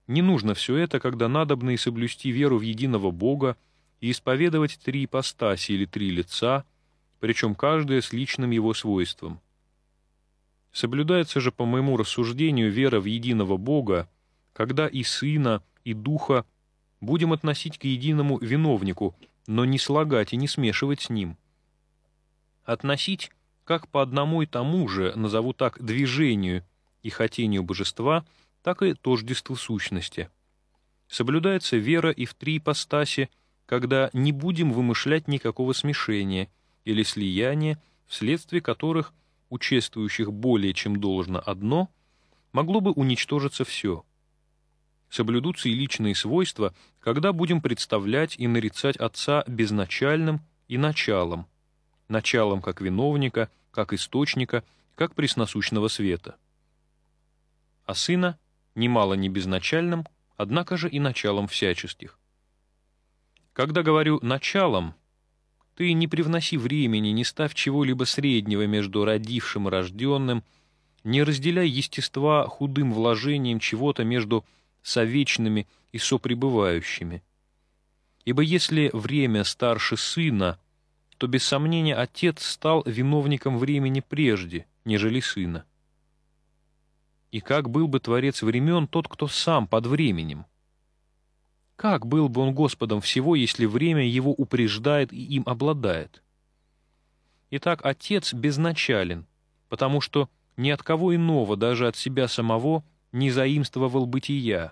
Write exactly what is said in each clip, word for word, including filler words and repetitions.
Не нужно все это, когда надобно и соблюсти веру в единого Бога и исповедовать три ипостаси или три лица, причем каждое с личным его свойством. Соблюдается же, по моему рассуждению, вера в единого Бога, когда и Сына, и Духа будем относить к единому виновнику, но не слагать и не смешивать с ним. Относить как по одному и тому же, назову так, движению и хотению божества, так и тождеству сущности. Соблюдается вера и в три ипостаси, когда не будем вымышлять никакого смешения или слияния, вследствие которых у чествующих более чем должно одно, могло бы уничтожиться все. Соблюдутся и личные свойства, когда будем представлять и нарицать Отца безначальным и началом, началом как виновника, как источника, как пресносущного света. А Сына немало не безначальным, однако же и началом всяческих. Когда говорю «началом», ты не привноси времени, не ставь чего-либо среднего между родившим и рожденным, не разделяй естества худым вложением чего-то между совечными и сопребывающими. Ибо если время старше Сына, то без сомнения Отец стал виновником времени прежде, нежели Сына. И как был бы Творец времен тот, кто сам под временем? Как был бы он Господом всего, если время его упреждает и им обладает? Итак, Отец безначален, потому что ни от кого иного, даже от себя самого, не заимствовал бытия.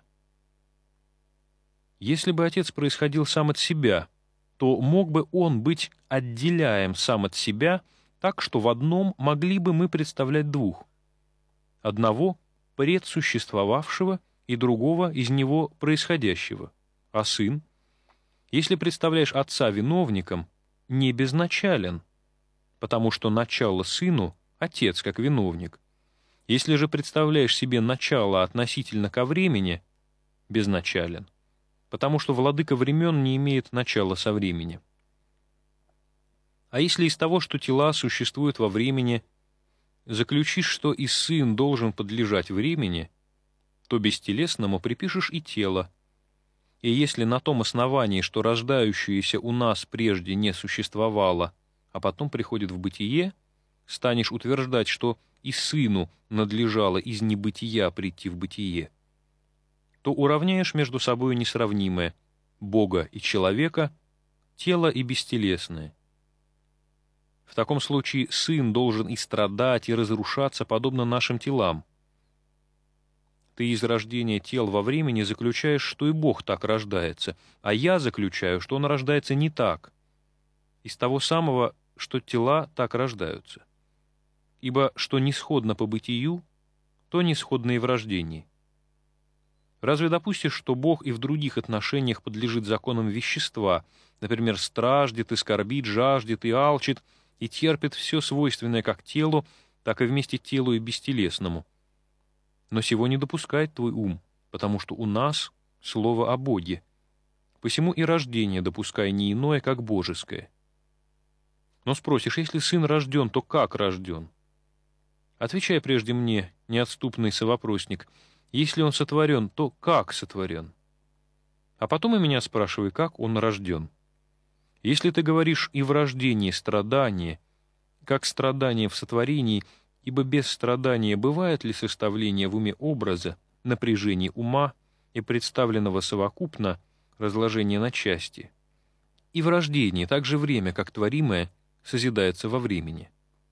Если бы Отец происходил сам от себя, то мог бы он быть отделяем сам от себя, так что в одном могли бы мы представлять двух. Одного предсуществовавшего и другого из него происходящего. А Сын, если представляешь Отца виновником, не безначален, потому что начало Сыну — Отец как виновник. Если же представляешь себе начало относительно ко времени, безначален, потому что Владыка времен не имеет начала со времени. А если из того, что тела существуют во времени, заключишь, что и Сын должен подлежать времени, то бестелесному припишешь и тело. И если на том основании, что рождающееся у нас прежде не существовало, а потом приходит в бытие, станешь утверждать, что и Сыну надлежало из небытия прийти в бытие, то уравняешь между собой несравнимое — Бога и человека, тело и бестелесное. В таком случае Сын должен и страдать, и разрушаться, подобно нашим телам. Ты из рождения тел во времени заключаешь, что и Бог так рождается, а я заключаю, что Он рождается не так, из того самого, что тела так рождаются. Ибо что не сходно по бытию, то не сходно и в рождении. Разве допустишь, что Бог и в других отношениях подлежит законам вещества, например, страждет и скорбит, жаждет и алчит, и терпит все свойственное как телу, так и вместе телу и бестелесному? Но сего не допускает твой ум, потому что у нас слово о Боге. Посему и рождение допускай не иное, как божеское. Но спросишь, если сын рожден, то как рожден? Отвечай прежде мне, неотступный совопросник, если он сотворен, то как сотворен? А потом и меня спрашивай, как он рожден. Если ты говоришь и в рождении страдание, как страдание в сотворении, ибо без страдания бывает ли составление в уме образа, напряжение ума и представленного совокупно разложение на части? И в рождении также время, как творимое, созидается во времени.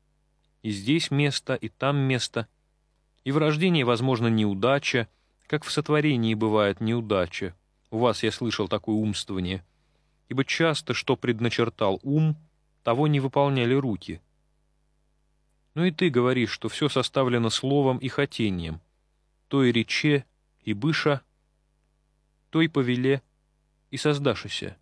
И здесь место, и там место. И в рождении возможна неудача, как в сотворении бывает неудача. У вас я слышал такое умствование. Ибо часто, что предначертал ум, того не выполняли руки. Ну и ты говоришь, что все составлено словом и хотением, то и рече, и быша, то и повеле, и создашися.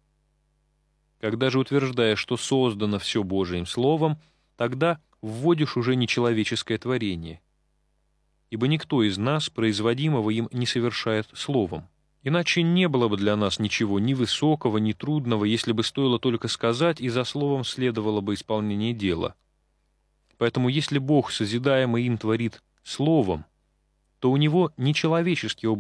Когда же утверждаешь, что создано все Божиим словом, тогда вводишь уже нечеловеческое творение. Ибо никто из нас производимого им не совершает словом. Иначе не было бы для нас ничего ни высокого, ни трудного, если бы стоило только сказать, и за словом следовало бы исполнение дела. Поэтому если Бог, созидаемый им, творит словом, то у него нечеловеческий образ